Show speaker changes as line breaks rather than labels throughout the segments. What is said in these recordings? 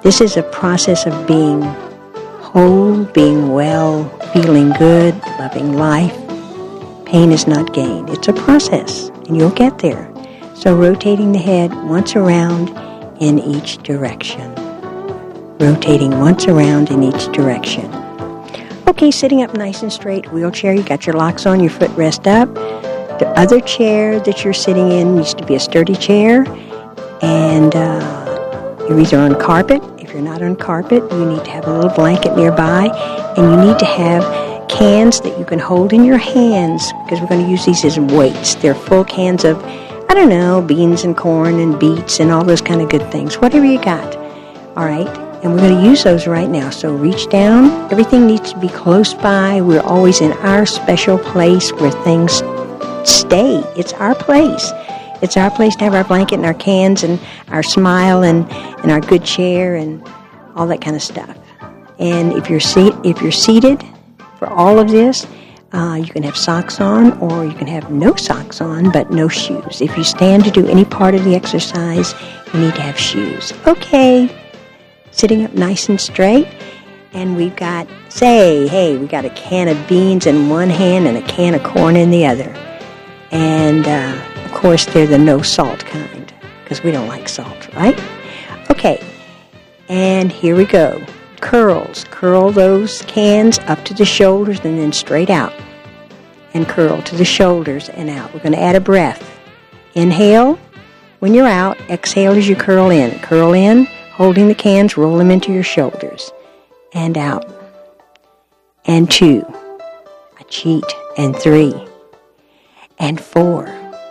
This is a process of being whole, being well, feeling good, loving life. Pain is not gain. It's a process, and you'll get there. So rotating the head once around in each direction. Rotating once around in each direction. Okay, sitting up nice and straight, wheelchair. You got your locks on, your footrest up. The other chair that you're sitting in needs to be a sturdy chair. And you're either on carpet. If you're not on carpet, you need to have a little blanket nearby. And you need to have cans that you can hold in your hands, because we're going to use these as weights. They're full cans of, I don't know, beans and corn and beets and all those kind of good things. Whatever you got. All right? And we're going to use those right now. So reach down. Everything needs to be close by. We're always in our special place where things stay. It's our place. It's our place to have our blanket and our cans and our smile and our good chair and all that kind of stuff. And if you're seated for all of this, you can have socks on, or you can have no socks on but no shoes. If you stand to do any part of the exercise, you need to have shoes. Okay. Sitting up nice and straight, and we've got, we got a can of beans in one hand and a can of corn in the other. And, of course, they're the no salt kind, because we don't like salt, right? Okay, and here we go. Curls. Curl those cans up to the shoulders and then straight out. And curl to the shoulders and out. We're going to add a breath. Inhale when you're out. Exhale as you curl in. Curl in. Holding the cans, roll them into your shoulders. And out. And 2. I cheat. And 3. And 4.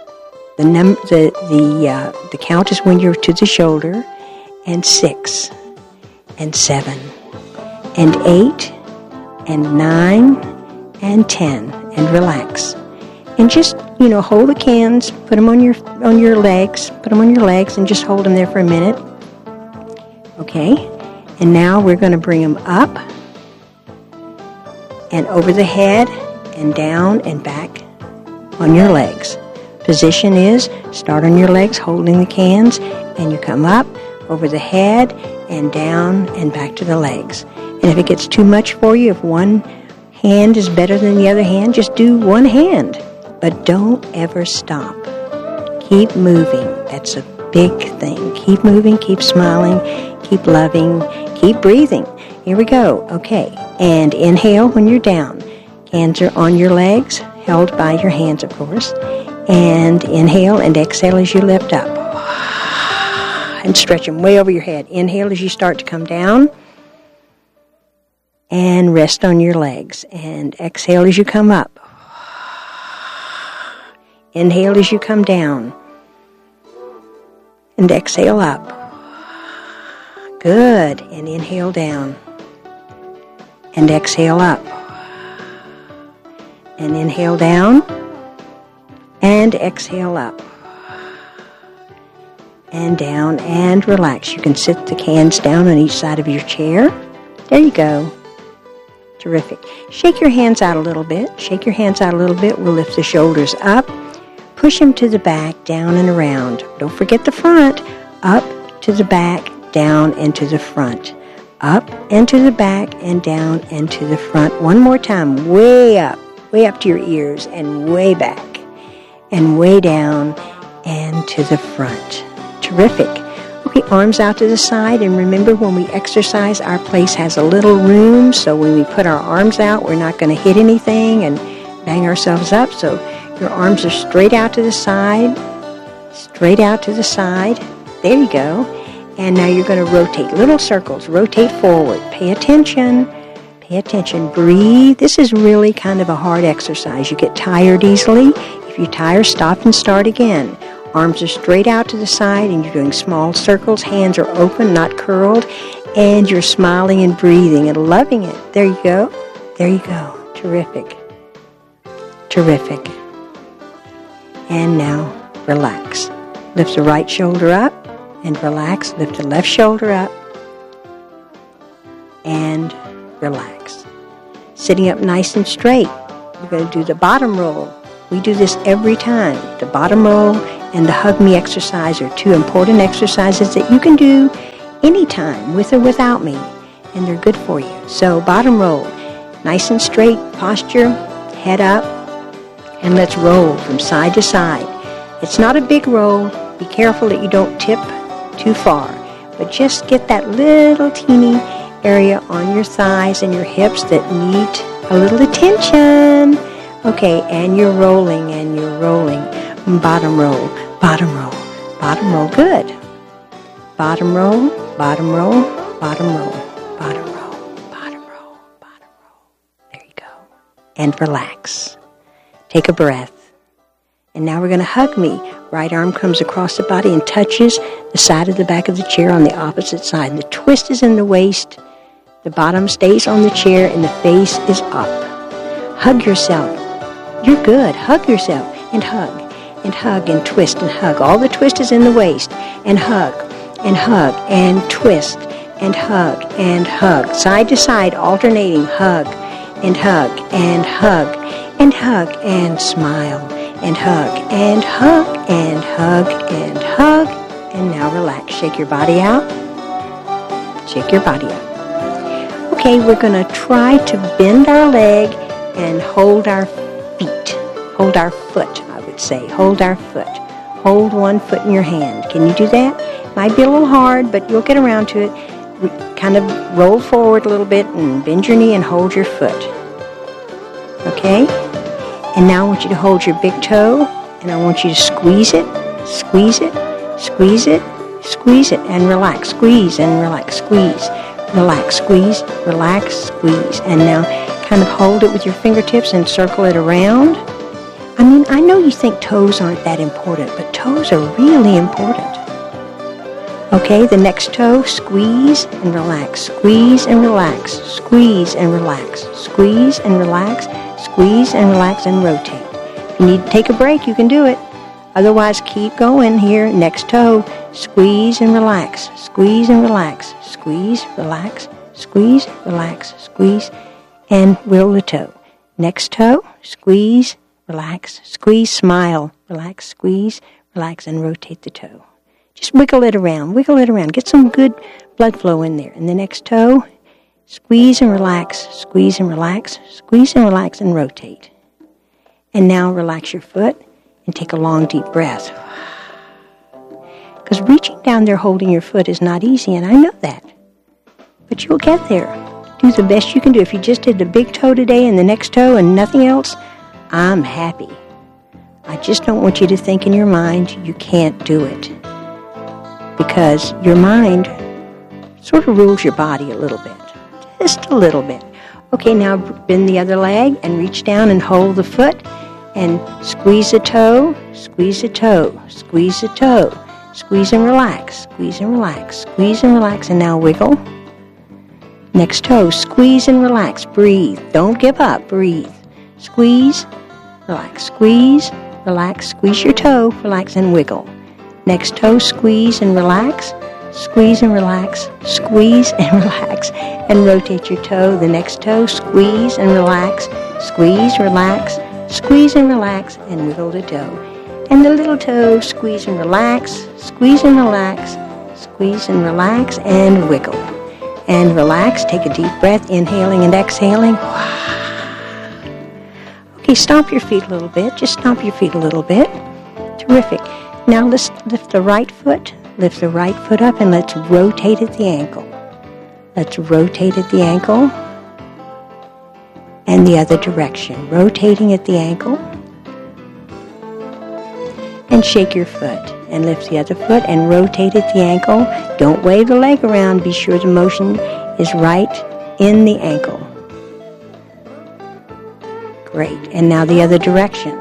The count is when you're to the shoulder. And 6. And 7. And 8. And 9. And 10. And relax. And just, hold the cans, put them on your legs, and just hold them there for a minute. Okay, and now we're going to bring them up and over the head and down and back on your legs. Position is start on your legs holding the cans, and you come up over the head and down and back to the legs. And if it gets too much for you, if one hand is better than the other hand, just do one hand. But don't ever stop. Keep moving. That's a big thing. Keep moving, keep smiling, keep loving, keep breathing. Here we go. Okay. And inhale when you're down. Hands are on your legs, held by your hands, of course. And inhale and exhale as you lift up. And stretch them way over your head. Inhale as you start to come down. And rest on your legs. And exhale as you come up. Inhale as you come down. And exhale up. Good. And inhale down. And exhale up. And inhale down. And exhale up. And down and relax. You can sit the cans down on each side of your chair. There you go. Terrific. Shake your hands out a little bit. Shake your hands out a little bit. We'll lift the shoulders up. Push them to the back, down and around. Don't forget the front. Up to the back, down and to the front. Up and to the back and down and to the front. One more time. Way up to your ears and way back and way down and to the front. Terrific. Okay, arms out to the side, and remember when we exercise, our place has a little room, so when we put our arms out, we're not going to hit anything and bang ourselves up. So your arms are straight out to the side, straight out to the side. There you go. And now you're going to rotate. Little circles. Rotate forward. Pay attention. Pay attention. Breathe. This is really kind of a hard exercise. You get tired easily. If you tire, stop and start again. Arms are straight out to the side, and you're doing small circles. Hands are open, not curled. And you're smiling and breathing and loving it. There you go. There you go. Terrific. Terrific. And now, relax. Lift the right shoulder up and relax. Lift the left shoulder up and relax. Sitting up nice and straight. We're going to do the bottom roll. We do this every time. The bottom roll and the hug me exercise are two important exercises that you can do anytime, with or without me, and they're good for you. So bottom roll, nice and straight posture, head up, and let's roll from side to side. It's not a big roll. Be careful that you don't tip too far, but just get that little teeny area on your thighs and your hips that need a little attention. Okay, and you're rolling, bottom roll, bottom roll, bottom roll, good. Bottom roll, bottom roll, bottom roll, bottom roll, bottom roll, bottom roll. There you go. And relax. Take a breath. And now we're going to hug me. Right arm comes across the body and touches the side of the back of the chair on the opposite side. The twist is in the waist. The bottom stays on the chair and the face is up. Hug yourself. You're good. Hug yourself and hug and hug and twist and hug. All the twist is in the waist. And hug and hug and twist and hug and hug. Side to side, alternating hug and hug and hug and hug and smile and hug and hug and hug and hug. And now relax. Shake your body out. Shake your body out. Okay, we're going to try to bend our leg and hold our feet. Hold our foot, I would say. Hold our foot. Hold one foot in your hand. Can you do that? Might be a little hard, but you'll get around to it. Kind of roll forward a little bit and bend your knee and hold your foot. Okay? And now I want you to hold your big toe, and I want you to squeeze it, squeeze it, squeeze it, squeeze it, and relax. Squeeze and relax. Squeeze, relax, squeeze, relax, squeeze. And now kind of hold it with your fingertips and circle it around. I mean, I know you think toes aren't that important, but toes are really important. Okay, the next toe, squeeze and relax, squeeze and relax, squeeze and relax, squeeze and relax, squeeze and relax and rotate. If you need to take a break, you can do it. Otherwise, keep going here. Next toe, squeeze and relax, squeeze and relax, squeeze, relax, squeeze, relax, squeeze, and wiggle the toe. Next toe, squeeze, relax, squeeze, smile, relax, squeeze, relax, and rotate the toe. Just wiggle it around, get some good blood flow in there. And the next toe, squeeze and relax, squeeze and relax, squeeze and relax, and rotate. And now relax your foot and take a long, deep breath. Because reaching down there holding your foot is not easy, and I know that. But you'll get there. Do the best you can do. If you just did the big toe today and the next toe and nothing else, I'm happy. I just don't want you to think in your mind you can't do it. Because your mind sort of rules your body a little bit. Just a little bit. Okay, now bend the other leg and reach down and hold the foot and squeeze the toe, squeeze the toe, squeeze the toe, squeeze and relax, squeeze and relax, squeeze and relax, and now wiggle. Next toe, squeeze and relax, breathe. Don't give up, breathe. Squeeze, relax, squeeze, relax, squeeze your toe, relax, and wiggle. Next toe, squeeze and relax, squeeze and relax, squeeze and relax, and rotate your toe. The next toe, squeeze and relax, squeeze, relax, squeeze and relax, and wiggle the toe. And the little toe, squeeze and relax, squeeze and relax, squeeze and relax, and wiggle. And relax, take a deep breath, inhaling and exhaling. Okay, stomp your feet a little bit. Just stomp your feet a little bit. Terrific. Now let's lift the right foot up, and let's rotate at the ankle. Let's rotate at the ankle and the other direction. Rotating at the ankle. And shake your foot and lift the other foot and rotate at the ankle. Don't wave the leg around. Be sure the motion is right in the ankle. Great. And now the other direction.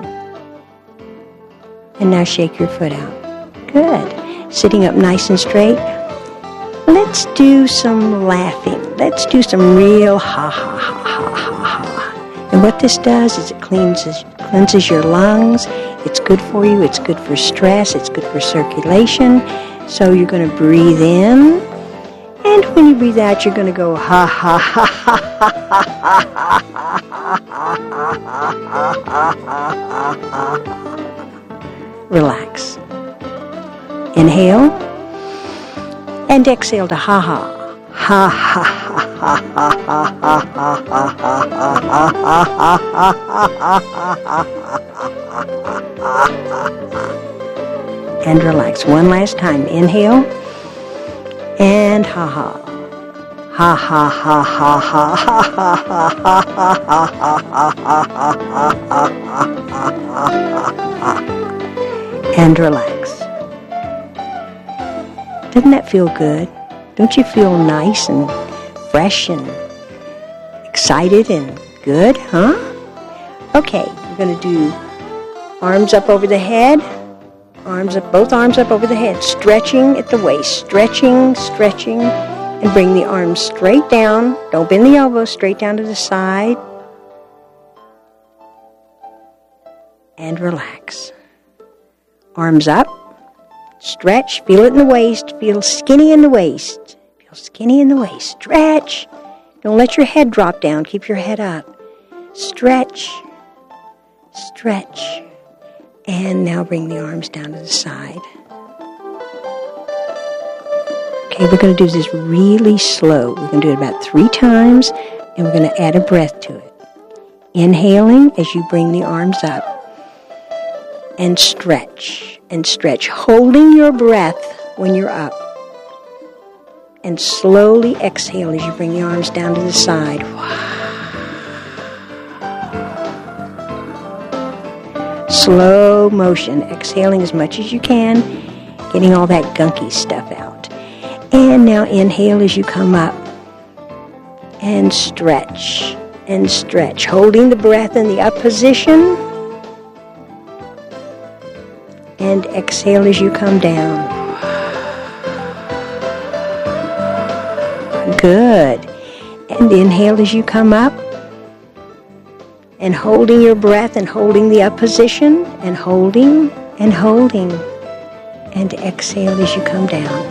And now shake your foot out. Good. Sitting up nice and straight. Let's do some laughing. Let's do some real ha ha ha ha ha ha. And what this does is it cleanses your lungs. It's good for you. It's good for stress. It's good for circulation. So you're going to breathe in. And when you breathe out, you're going to go ha ha ha ha ha ha ha ha ha ha. Relax. Inhale. And exhale to ha-ha. Ha ha ha ha ha ha ha ha ha. And relax. One last time. Inhale. And ha-ha. Ha ha ha ha ha ha ha ha. And relax. Doesn't that feel good? Don't you feel nice and fresh and excited and good, huh? Okay, we're going to do arms up over the head, arms up, both arms up over the head, stretching at the waist, stretching, and bring the arms straight down. Don't bend the elbows, straight down to the side. And relax. Arms up. Stretch, feel it in the waist, feel skinny in the waist. Feel skinny in the waist. Stretch. Don't let your head drop down. Keep your head up. Stretch. Stretch. And now bring the arms down to the side. Okay, we're going to do this really slow. We're going to do it about 3 times, and we're going to add a breath to it. Inhaling as you bring the arms up. And stretch. And stretch, holding your breath when you're up. And slowly exhale as you bring the arms down to the side. Slow motion, exhaling as much as you can, getting all that gunky stuff out. And now inhale as you come up. And stretch, holding the breath in the up position. And exhale as you come down. Good. And inhale as you come up. And holding your breath and holding the up position. And holding and holding. And exhale as you come down.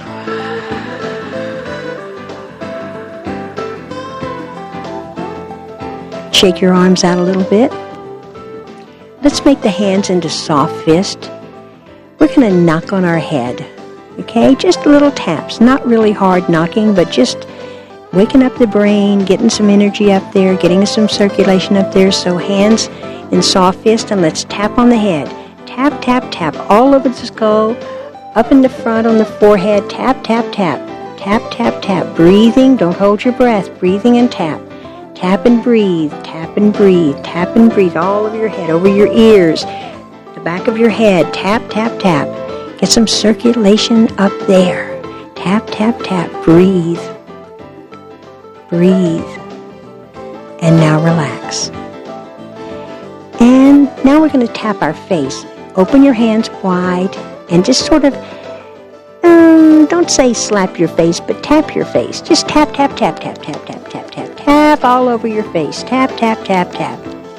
Shake your arms out a little bit. Let's make the hands into soft fists. We're going to knock on our head, okay? Just little taps, not really hard knocking, but just waking up the brain, getting some energy up there, getting some circulation up there. So hands in soft fist, and let's tap on the head. Tap, tap, tap, all over the skull, up in the front on the forehead. Tap, tap, tap, tap, tap, tap. Breathing, don't hold your breath. Breathing and tap. Tap and breathe, tap and breathe, tap and breathe all over your head, over your ears. The back of your head, tap, tap, tap. Get some circulation up there. Tap, tap, tap. Breathe. Breathe. And now relax. And now we're going to tap our face. Open your hands wide and just sort of, don't say slap your face, but tap your face. Just tap, tap, tap, tap, tap, tap, tap, tap, tap all over your face. Tap, tap, tap, tap.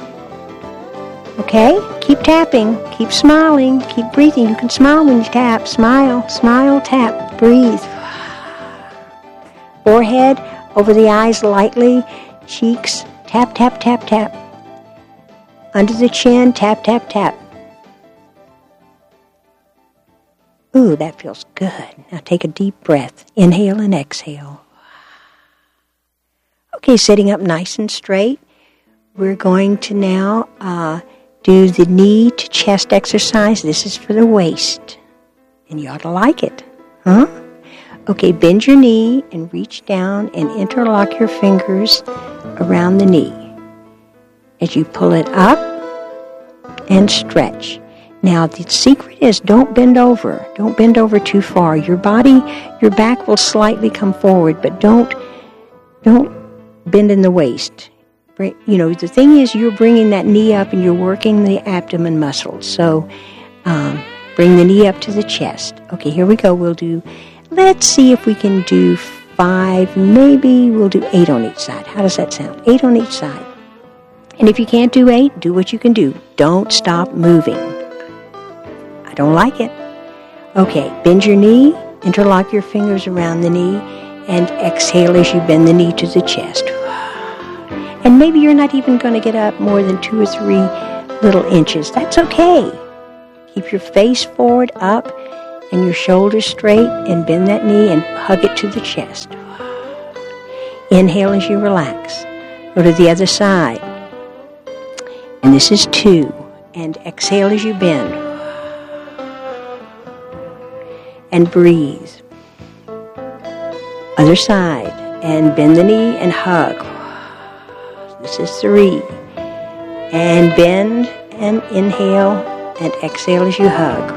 Okay? Keep tapping. Keep smiling. Keep breathing. You can smile when you tap. Smile. Smile. Tap. Breathe. Forehead over the eyes lightly. Cheeks. Tap, tap, tap, tap. Under the chin. Tap, tap, tap. Ooh, that feels good. Now take a deep breath. Inhale and exhale. Okay, sitting up nice and straight. We're going to now do the knee to chest exercise. This is for the waist. And you ought to like it. Huh? Okay, bend your knee and reach down and interlock your fingers around the knee. As you pull it up and stretch. Now, the secret is don't bend over. Don't bend over too far. Your back will slightly come forward, but don't bend in the waist. The thing is you're bringing that knee up and you're working the abdomen muscles. So bring the knee up to the chest. Okay, here we go. Let's see if we can do 5. Maybe we'll do 8 on each side. How does that sound? 8 on each side. And if you can't do 8, do what you can do. Don't stop moving. I don't like it. Okay, bend your knee, interlock your fingers around the knee, and exhale as you bend the knee to the chest. And maybe you're not even going to get up more than 2 or 3 little inches. That's okay. Keep your face forward, up, and your shoulders straight, and bend that knee and hug it to the chest. Inhale as you relax. Go to the other side. And this is 2. And exhale as you bend. And breathe. Other side. And bend the knee and hug. This is 3. And bend and inhale and exhale as you hug.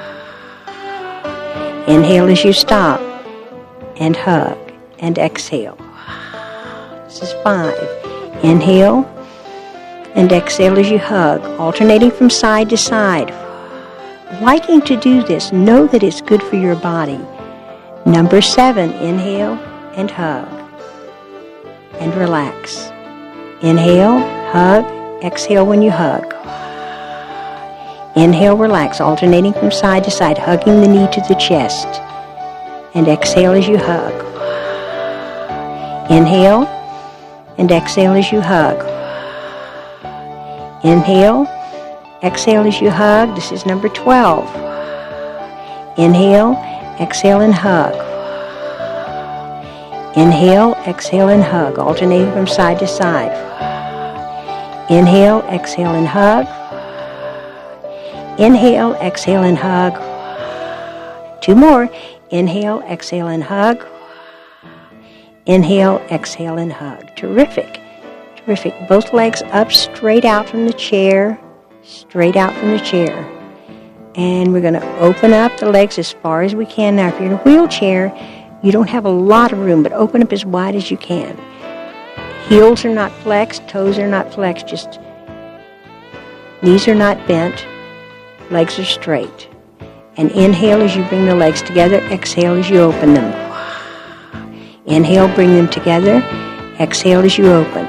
Inhale as you stop and hug and exhale. This is 5. Inhale and exhale as you hug, alternating from side to side. Liking to do this, know that it's good for your body. Number 7, inhale and hug and relax. Inhale, hug, exhale when you hug. Inhale, relax, alternating from side to side, hugging the knee to the chest. And exhale as you hug. Inhale and exhale as you hug. Inhale, exhale as you hug. This is number 12. Inhale, exhale and hug. Inhale, exhale and hug, alternating from side to side. Inhale, exhale and hug. Inhale, exhale and hug. 2 more. Inhale, exhale and hug. Inhale, exhale and hug. Terrific. Terrific. Both legs up, straight out from the chair. Straight out from the chair. And we're going to open up the legs as far as we can. Now, if you're in a wheelchair, you don't have a lot of room, but open up as wide as you can. Heels are not flexed, toes are not flexed, just knees are not bent, legs are straight. And inhale as you bring the legs together, exhale as you open them. Inhale, bring them together, exhale as you open.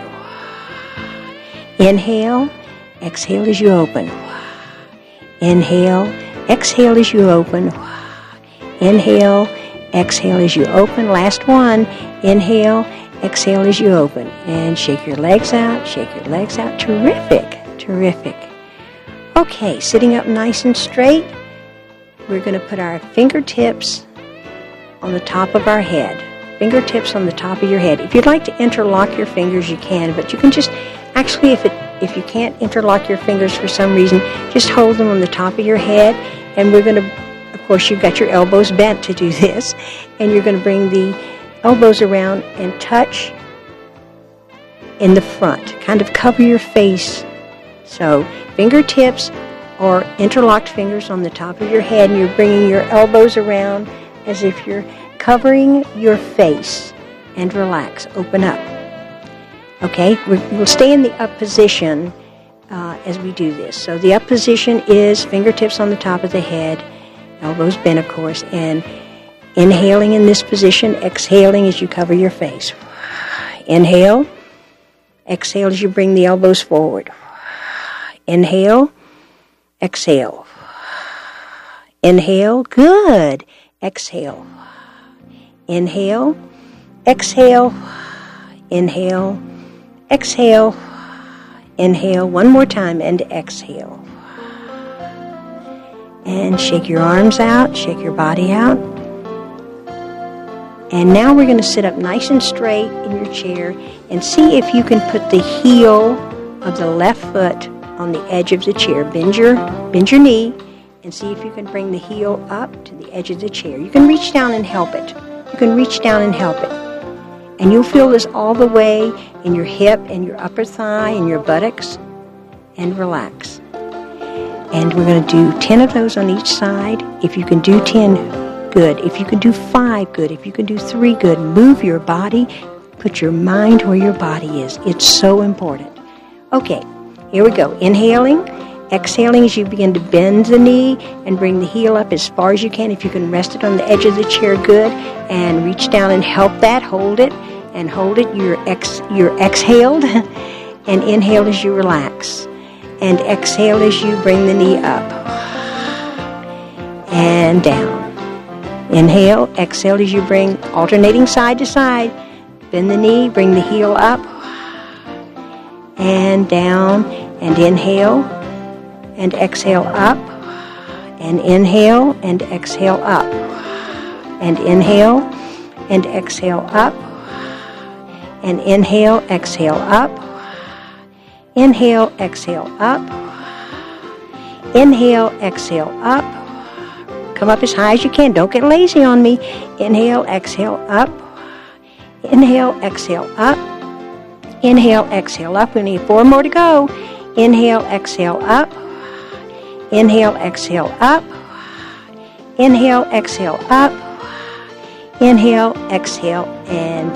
Inhale, exhale as you open. Inhale, exhale as you open. Inhale, exhale as you open. Last one. Inhale, exhale as you open. And shake your legs out, shake your legs out. Terrific, terrific. Okay, sitting up nice and straight, we're going to put our fingertips on the top of our head. Fingertips on the top of your head. If you'd like to interlock your fingers, you can, but you can just, actually, if you can't interlock your fingers for some reason, just hold them on the top of your head, and we're going to, of course, you've got your elbows bent to do this, and you're going to bring the elbows around and touch in the front. Kind of cover your face. So, fingertips or interlocked fingers on the top of your head, and you're bringing your elbows around as if you're covering your face. And relax. Open up. Okay? We'll stay in the up position as we do this. So the up position is fingertips on the top of the head, elbows bent, of course, and inhaling in this position, exhaling as you cover your face. Inhale. Exhale as you bring the elbows forward. Inhale. Exhale. Inhale. Good. Exhale. Inhale. Exhale. Inhale. Exhale. Inhale. One more time and exhale. And shake your arms out. Shake your body out. And now we're going to sit up nice and straight in your chair and see if you can put the heel of the left foot on the edge of the chair. Bend your knee and see if you can bring the heel up to the edge of the chair. You can reach down and help it. You can reach down and help it. And you'll feel this all the way in your hip and your upper thigh and your buttocks. And relax. And we're going to do 10 of those on each side. If you can do 10, good. If you can do 5, good. If you can do 3, good. Move your body. Put your mind where your body is. It's so important. Okay, here we go. Inhaling. Exhaling as you begin to bend the knee and bring the heel up as far as you can. If you can rest it on the edge of the chair, good. And reach down and help that. Hold it. And hold it. You're exhaled. And inhale as you relax. And exhale as you bring the knee up. And down. Inhale. Exhale as you bring alternating side to side. Bend the knee. Bring the heel up. And down. And inhale. And exhale up. And inhale and exhale up. And inhale and exhale up. And inhale, exhale up. Inhale, exhale up. Inhale, exhale up. Come up as high as you can. Don't get lazy on me. Inhale, exhale up. Inhale, exhale up. Inhale, exhale up. We need 4 more to go. Inhale, exhale up. Inhale, exhale up. Inhale, exhale up. Inhale, exhale, and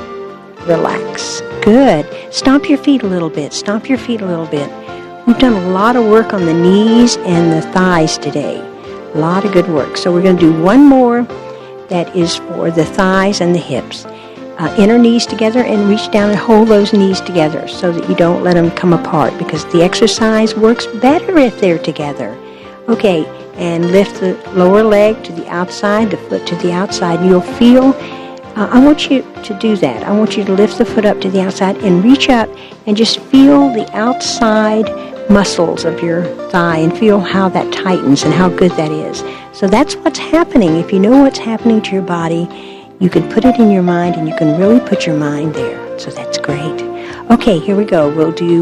relax. Good. Stomp your feet a little bit. Stomp your feet a little bit. We've done a lot of work on the knees and the thighs today. A lot of good work. So we're going to do one more that is for the thighs and the hips. Inner knees together and reach down and hold those knees together so that you don't let them come apart, because the exercise works better if they're together. Okay, and lift the lower leg to the outside, the foot to the outside. You'll feel, I want you to do that. I want you to lift the foot up to the outside and reach up and just feel the outside muscles of your thigh and feel how that tightens and how good that is. So that's what's happening. If you know what's happening to your body, you can put it in your mind, and you can really put your mind there. So that's great. Okay, here we go. We'll do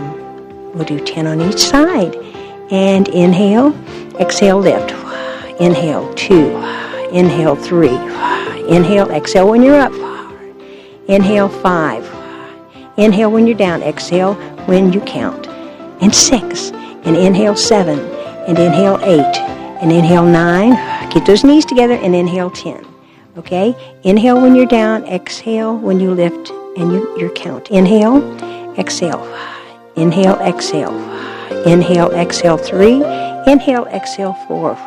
10 on each side. And inhale, exhale, lift. Inhale, 2. Inhale, 3. Inhale, exhale when you're up. Inhale, 5. Inhale when you're down. Exhale when you count. And 6. And inhale, 7. And inhale, 8. And inhale, 9. Get those knees together and inhale, 10. Okay? Inhale when you're down, exhale when you lift and your count. Inhale, exhale. Inhale, exhale. Inhale, exhale, 3. Inhale, exhale, 4.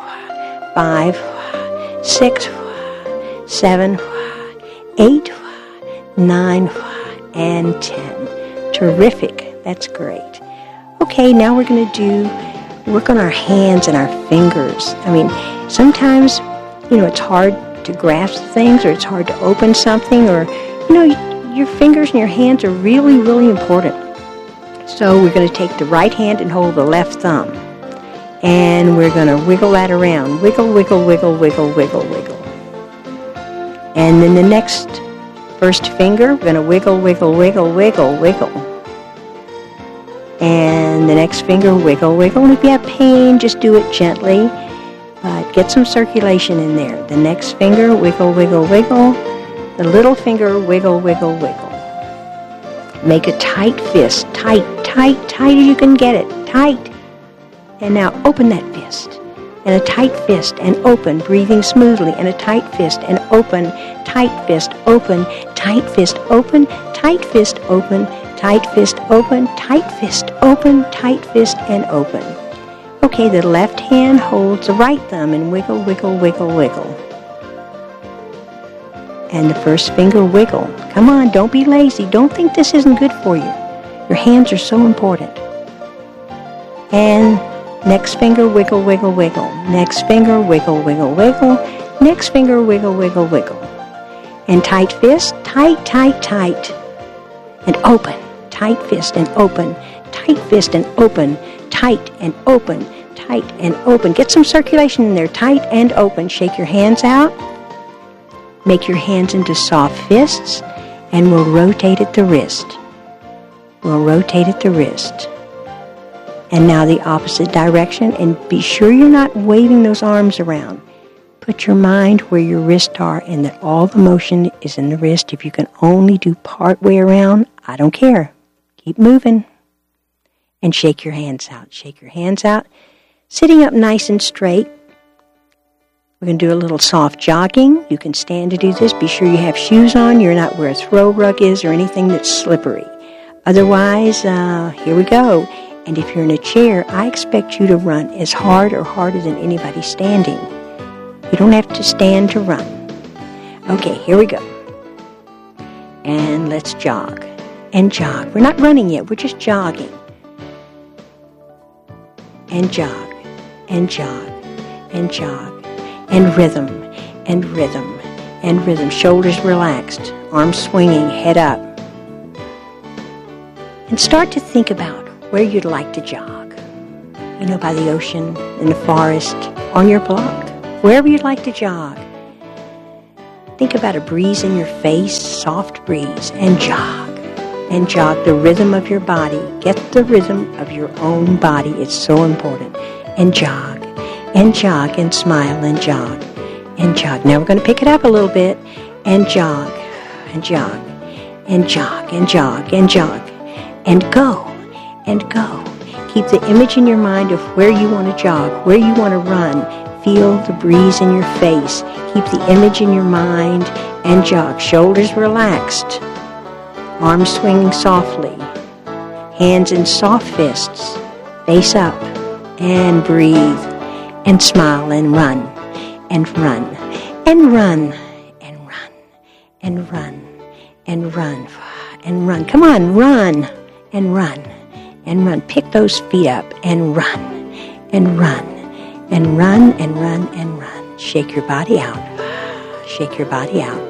5, 6, 7, 8, 9, and 10. Terrific. That's great. Okay, now we're going to work on our hands and our fingers. I mean, sometimes, it's hard to grasp things, or it's hard to open something, or your fingers and your hands are really, really important. So we're going to take the right hand and hold the left thumb, and we're going to wiggle that around. Wiggle, wiggle, wiggle, wiggle, wiggle, wiggle. And then the next first finger, we're going to wiggle, wiggle, wiggle, wiggle, wiggle. And the next finger, wiggle, wiggle. And if you have pain, just do it gently. But get some circulation in there. The next finger, wiggle, wiggle, wiggle. The little finger, wiggle, wiggle, wiggle. Make a tight fist. Tight, tight, tight as you can get it. Tight. And now open that fist. And a tight fist and open, breathing smoothly. And a tight fist and open. Tight fist, open. Tight fist, open. Tight fist, open. Tight fist, open. Tight fist, open. Tight fist, and open. Okay, the left hand holds the right thumb and wiggle, wiggle, wiggle, wiggle. And the first finger, wiggle. Come on, don't be lazy. Don't think this isn't good for you. Your hands are so important. And next finger, wiggle, wiggle, wiggle. Next finger, wiggle, wiggle, wiggle. Next finger, wiggle, wiggle, wiggle. And tight fist, tight, tight, tight. And open. Tight fist and open. Tight fist and open. Tight and open, tight and open. Get some circulation in there, tight and open. Shake your hands out. Make your hands into soft fists, and we'll rotate at the wrist. We'll rotate at the wrist. And now the opposite direction, and be sure you're not waving those arms around. Put your mind where your wrists are, and that all the motion is in the wrist. If you can only do part way around, I don't care. Keep moving. And shake your hands out. Shake your hands out. Sitting up nice and straight. We're going to do a little soft jogging. You can stand to do this. Be sure you have shoes on. You're not where a throw rug is or anything that's slippery. Otherwise, here we go. And if you're in a chair, I expect you to run as hard or harder than anybody standing. You don't have to stand to run. Okay, here we go. And let's jog. And jog. We're not running yet. We're just jogging. And jog, and jog, and jog, and rhythm, and rhythm, and rhythm. Shoulders relaxed, arms swinging, head up. And start to think about where you'd like to jog. By the ocean, in the forest, on your block, wherever you'd like to jog. Think about a breeze in your face, soft breeze, and jog. And jog the rhythm of your body. Get the rhythm of your own body. It's so important. And jog, and smile, and jog, and jog. Now we're going to pick it up a little bit, and jog, and jog, and jog, and jog, and jog, and go, and go. Keep the image in your mind of where you want to jog, where you want to run. Feel the breeze in your face. Keep the image in your mind and jog. Shoulders relaxed. Arms swinging softly. Hands in soft fists. Face up. And breathe. And smile and run. And run. And run. And run. And run. And run. And run. Come on, run. And run. And run. Pick those feet up and run. And run. And run, and run, and run. Shake your body out. Shake your body out.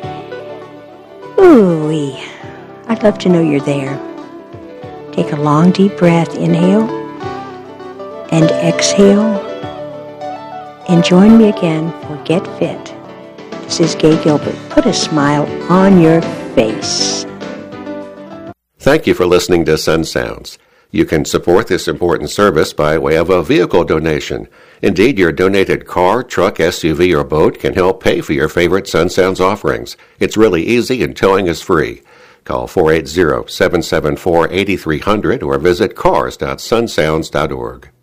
Ooh-wee. I'd love to know you're there. Take a long, deep breath. Inhale and exhale. And join me again for Get Fit. This is Gay Gilbert. Put a smile on your face.
Thank you for listening to Sun Sounds. You can support this important service by way of a vehicle donation. Indeed, your donated car, truck, SUV, or boat can help pay for your favorite Sun Sounds offerings. It's really easy and towing is free. Call 480-774-8300 or visit cars.sunsounds.org.